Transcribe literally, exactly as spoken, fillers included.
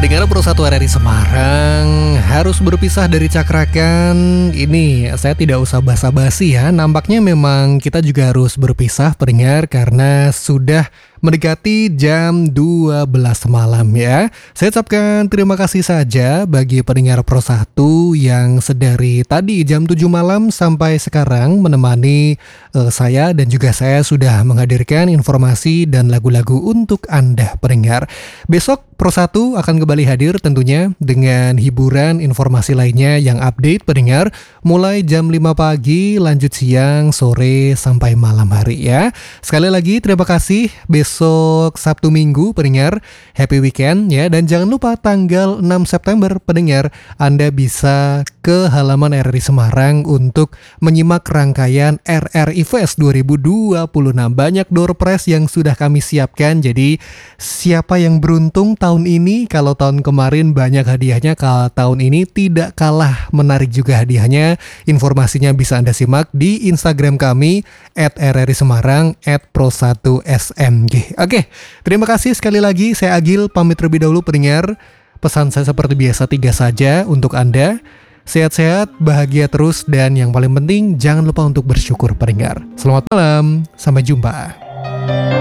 Pendengar Pro satu R R I Semarang harus berpisah dari Cakrakan. Ini saya tidak usah basa-basi ya. Nampaknya memang kita juga harus berpisah pendengar karena sudah mendekati jam dua belas malam ya. Saya ucapkan terima kasih saja bagi pendengar Pro satu yang sedari tadi jam tujuh malam sampai sekarang menemani uh, saya dan juga saya sudah menghadirkan informasi dan lagu-lagu untuk Anda pendengar. Besok Pro satu akan kembali hadir tentunya dengan hiburan informasi lainnya yang update pendengar mulai jam lima pagi lanjut siang, sore sampai malam hari ya. Sekali lagi terima kasih. Besok Sabtu Minggu pendengar, happy weekend ya. Dan jangan lupa tanggal enam September pendengar, Anda bisa ke halaman R R I Semarang untuk menyimak rangkaian R R I Fest dua ribu dua puluh enam. Banyak door prize yang sudah kami siapkan. Jadi siapa yang beruntung tahun ini, kalau tahun kemarin banyak hadiahnya, kalau tahun ini tidak kalah menarik juga hadiahnya. Informasinya bisa Anda simak di Instagram kami et R R I Semarang et Pro satu S M G. Oke, terima kasih sekali lagi. Saya Agil pamit terlebih dahulu pendengar. Pesan saya seperti biasa tiga saja untuk Anda. Sehat-sehat, bahagia terus, dan yang paling penting jangan lupa untuk bersyukur pendengar. Selamat malam, sampai jumpa.